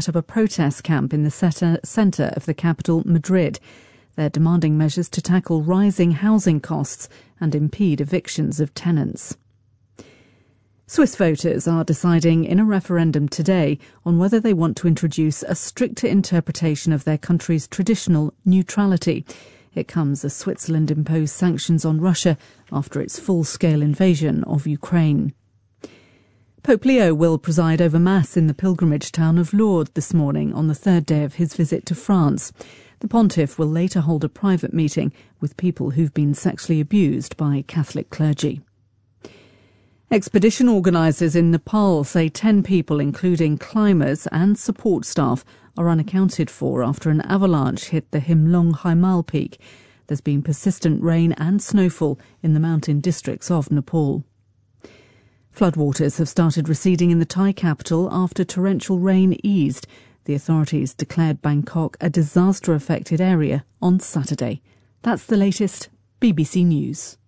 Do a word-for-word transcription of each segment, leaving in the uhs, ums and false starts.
set up a protest camp in the centre of the capital, Madrid. They're demanding measures to tackle rising housing costs and impede evictions of tenants. Swiss voters are deciding in a referendum today on whether they want to introduce a stricter interpretation of their country's traditional neutrality. It comes as Switzerland imposed sanctions on Russia after its full-scale invasion of Ukraine. Pope Leo will preside over Mass in the pilgrimage town of Lourdes this morning on the third day of his visit to France. The pontiff will later hold a private meeting with people who've been sexually abused by Catholic clergy. Expedition organisers in Nepal say ten people, including climbers and support staff, are unaccounted for after an avalanche hit the Himlong Himal peak. There's been persistent rain and snowfall in the mountain districts of Nepal. Floodwaters have started receding in the Thai capital after torrential rain eased. The authorities declared Bangkok a disaster-affected area on Saturday. That's the latest B B C News.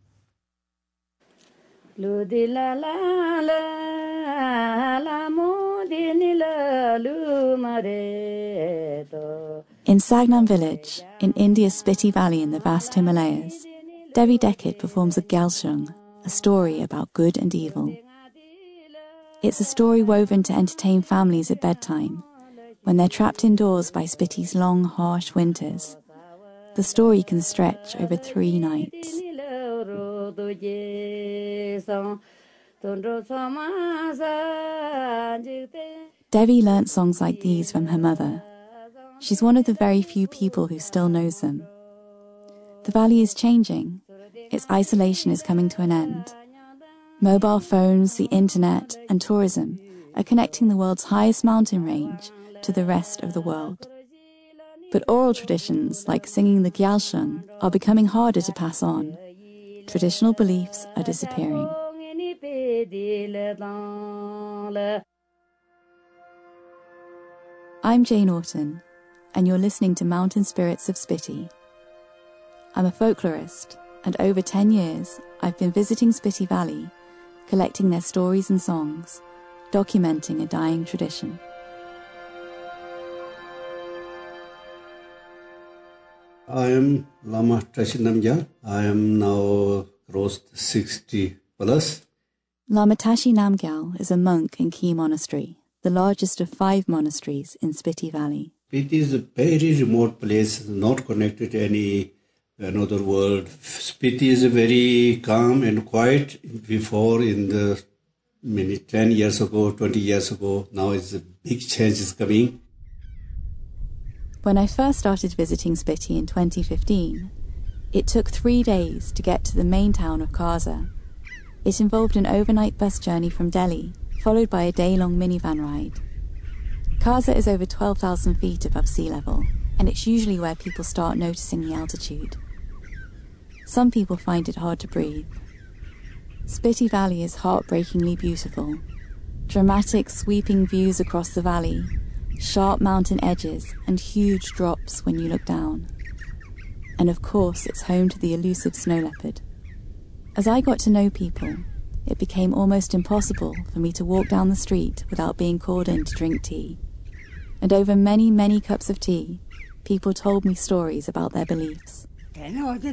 In Sagnam village, in India's Spiti Valley in the vast Himalayas, Devi Dekit performs a Gyaltsung, a story about good and evil. It's a story woven to entertain families at bedtime, when they're trapped indoors by Spiti's long, harsh winters. The story can stretch over three nights. Devi learnt songs like these from her mother. She's one of the very few people who still knows them. The valley is changing. Its isolation is coming to an end. Mobile phones, the internet, and tourism are connecting the world's highest mountain range to the rest of the world. But oral traditions like singing the Gyaltsung are becoming harder to pass on. Traditional beliefs are disappearing. I'm Jane Orton, and you're listening to Mountain Spirits of Spiti. I'm a folklorist, and over ten years I've been visiting Spiti Valley, collecting their stories and songs, documenting a dying tradition. I am Lama Tashi Namgyal. I am now close to sixty plus. Lama Tashi Namgyal is a monk in Key Monastery, the largest of five monasteries in Spiti Valley. It is a very remote place, not connected to any another world. Spiti is very calm and quiet. Before, in the many ten years ago, twenty years ago, now it's a big change is coming. When I first started visiting Spiti in twenty fifteen, it took three days to get to the main town of Kasa. It involved an overnight bus journey from Delhi, followed by a day-long minivan ride. Kasa is over twelve thousand feet above sea level, and it's usually where people start noticing the altitude. Some people find it hard to breathe. Spiti Valley is heartbreakingly beautiful. Dramatic, sweeping views across the valley, sharp mountain edges, and huge drops when you look down. And of course, it's home to the elusive snow leopard. As I got to know people, it became almost impossible for me to walk down the street without being called in to drink tea. And over many, many cups of tea, people told me stories about their beliefs. In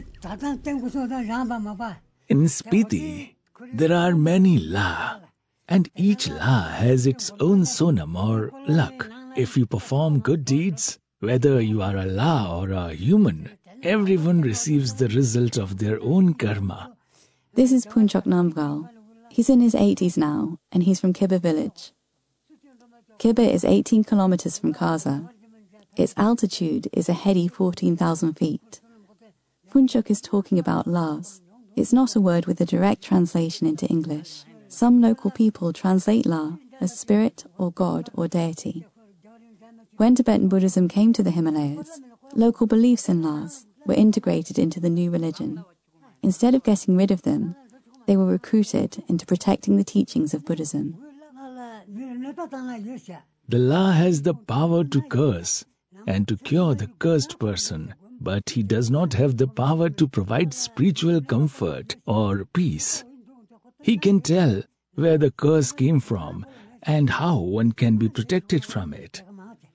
Spiti, there are many La, and each La has its own sonam or luck. If you perform good deeds, whether you are a La or a human, everyone receives the result of their own karma. This is Punchok Namgyal. He's in his eighties now, and he's from Kibbe village. Kibbe is eighteen kilometers from Kasa. Its altitude is a heady fourteen thousand feet. Punchok is talking about La's. It's not a word with a direct translation into English. Some local people translate La as spirit or God or deity. When Tibetan Buddhism came to the Himalayas, local beliefs in La's were integrated into the new religion. Instead of getting rid of them, they were recruited into protecting the teachings of Buddhism. The La has the power to curse and to cure the cursed person, but he does not have the power to provide spiritual comfort or peace. He can tell where the curse came from and how one can be protected from it.